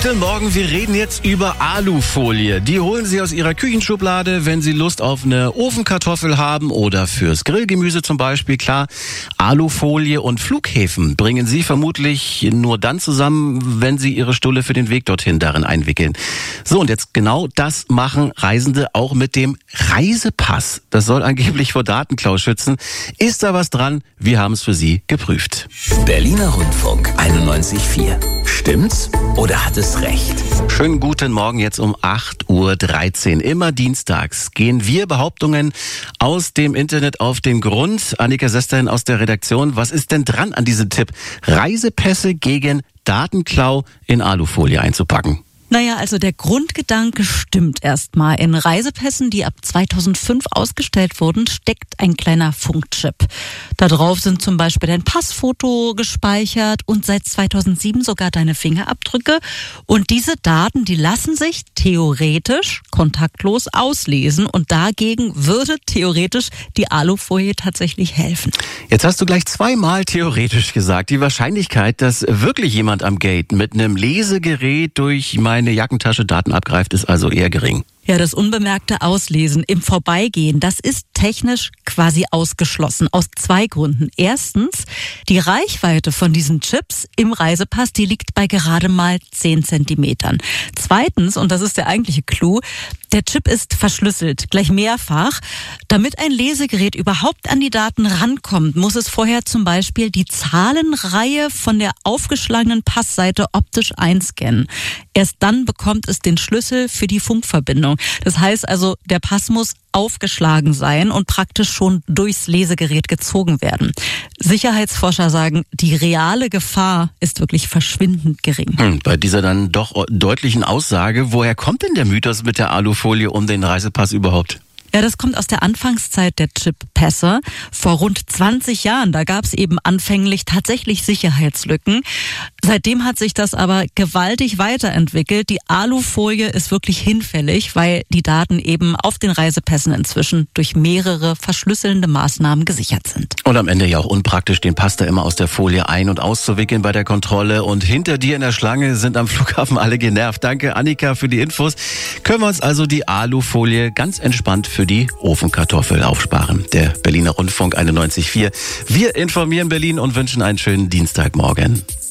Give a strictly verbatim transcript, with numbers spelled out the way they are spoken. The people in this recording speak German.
Guten Morgen, wir reden jetzt über Alufolie. Die holen Sie aus Ihrer Küchenschublade, wenn Sie Lust auf eine Ofenkartoffel haben oder fürs Grillgemüse zum Beispiel. Klar, Alufolie und Flughäfen bringen Sie vermutlich nur dann zusammen, wenn Sie Ihre Stulle für den Weg dorthin darin einwickeln. So, und jetzt genau das machen Reisende auch mit dem Reisepass. Das soll angeblich vor Datenklau schützen. Ist da was dran? Wir haben es für Sie geprüft. Berliner Rundfunk einundneunzig Komma vier. Stimmt's oder hat es recht? Schönen guten Morgen jetzt um acht Uhr dreizehn. Immer dienstags gehen wir Behauptungen aus dem Internet auf den Grund. Annika Sesterin aus der Redaktion. Was ist denn dran an diesem Tipp? Reisepässe gegen Datenklau in Alufolie einzupacken. Naja, also der Grundgedanke stimmt erstmal. In Reisepässen, die ab zweitausendfünf ausgestellt wurden, steckt ein kleiner Funkchip. Da drauf sind zum Beispiel dein Passfoto gespeichert und seit zweitausendsieben sogar deine Fingerabdrücke. Und diese Daten, die lassen sich theoretisch kontaktlos auslesen. Und dagegen würde theoretisch die Alufolie tatsächlich helfen. Jetzt hast du gleich zweimal theoretisch gesagt. Die Wahrscheinlichkeit, dass wirklich jemand am Gate mit einem Lesegerät durch mein eine Jackentasche Daten abgreift, ist also eher gering. Ja, das unbemerkte Auslesen im Vorbeigehen, das ist technisch quasi ausgeschlossen. Aus zwei Gründen. Erstens, die Reichweite von diesen Chips im Reisepass, die liegt bei gerade mal zehn Zentimetern. Zweitens, und das ist der eigentliche Clou, der Chip ist verschlüsselt, gleich mehrfach. Damit ein Lesegerät überhaupt an die Daten rankommt, muss es vorher zum Beispiel die Zahlenreihe von der aufgeschlagenen Passseite optisch einscannen. Erst dann bekommt es den Schlüssel für die Funkverbindung. Das heißt also, der Pass muss aufgeschlagen sein und praktisch schon durchs Lesegerät gezogen werden. Sicherheitsforscher sagen, die reale Gefahr ist wirklich verschwindend gering. Hm, bei dieser dann doch deutlichen Aussage, woher kommt denn der Mythos mit der Alufolie um den Reisepass überhaupt? Ja, das kommt aus der Anfangszeit der Chip-Pässe. Vor rund zwanzig Jahren, da gab es eben anfänglich tatsächlich Sicherheitslücken. Seitdem hat sich das aber gewaltig weiterentwickelt. Die Alufolie ist wirklich hinfällig, weil die Daten eben auf den Reisepässen inzwischen durch mehrere verschlüsselnde Maßnahmen gesichert sind. Und am Ende ja auch unpraktisch, den Pass da immer aus der Folie ein- und auszuwickeln bei der Kontrolle. Und hinter dir in der Schlange sind am Flughafen alle genervt. Danke, Annika, für die Infos. Können wir uns also die Alufolie ganz entspannt für die Ofenkartoffel aufsparen. Der Berliner Rundfunk einundneunzig Komma vier. Wir informieren Berlin und wünschen einen schönen Dienstagmorgen.